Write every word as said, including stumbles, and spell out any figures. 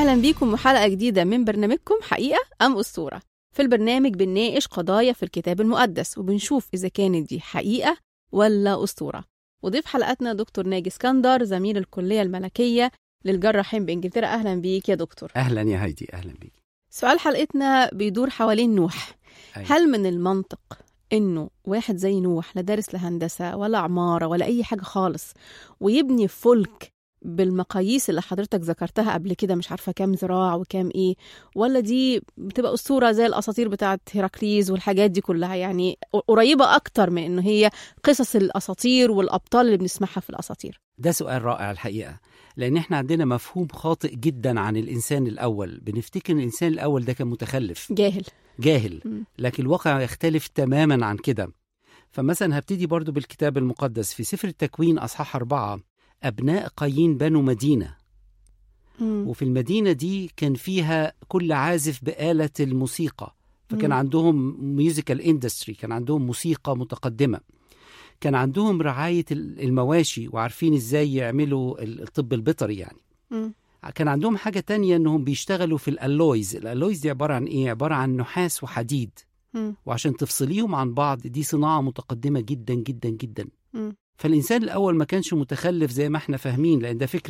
أهلا بيكم وحلقة جديدة من برنامجكم حقيقة أم أسطورة. في البرنامج بنناقش قضايا في الكتاب المقدس وبنشوف إذا كانت دي حقيقة ولا أسطورة. وضيف حلقتنا دكتور ناجي اسكندر، زميل الكلية الملكية للجراحين بإنجلترا. أهلا بيك يا دكتور. أهلا يا هايدي. أهلا بيك. سؤال حلقتنا بيدور حوالين نوح. أي. هل من المنطق إنه واحد زي نوح لا دارس لهندسة ولا عمارة ولا أي حاجة خالص ويبني فلك بالمقاييس اللي حضرتك ذكرتها قبل كده، مش عارفة كام ذراع وكام إيه، ولا دي بتبقى أسطورة زي الأساطير بتاعت هيراكليز والحاجات دي كلها، يعني قريبة أكتر من إنه هي قصص الأساطير والأبطال اللي بنسمعها في الأساطير؟ ده سؤال رائع الحقيقة، لأن إحنا عندنا مفهوم خاطئ جدا عن الإنسان الأول. بنفتكر إن الإنسان الأول ده كان متخلف جاهل جاهل م. لكن الواقع يختلف تماما عن كده. فمثلا هبتدي برضو بالكتاب المقدس في سفر التكوين أصحاح أربعة. أبناء قايين بنوا مدينة، م. وفي المدينة دي كان فيها كل عازف بآلة الموسيقى، فكان م. عندهم ميوزيكال اندستري، كان عندهم موسيقى متقدمة، كان عندهم رعاية المواشي وعارفين ازاي يعملوا الطب البيطري يعني. م. كان عندهم حاجة تانية انهم بيشتغلوا في الالويز. الالويز دي عبارة عن ايه؟ عبارة عن نحاس وحديد، م. وعشان تفصليهم عن بعض دي صناعة متقدمة جدا جدا جدا. م. فالإنسان الأول ما كانش متخلف زي ما احنا فاهمين، لأن ده فكرة